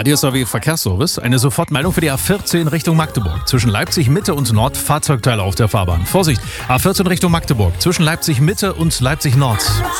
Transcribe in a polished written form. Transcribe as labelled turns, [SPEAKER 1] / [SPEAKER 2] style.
[SPEAKER 1] Radio SAW Verkehrsservice. Eine Sofortmeldung für die A14 Richtung Magdeburg. Zwischen Leipzig Mitte und Nord Fahrzeugteile auf der Fahrbahn. Vorsicht, A14 Richtung Magdeburg. Zwischen Leipzig Mitte und Leipzig Nord.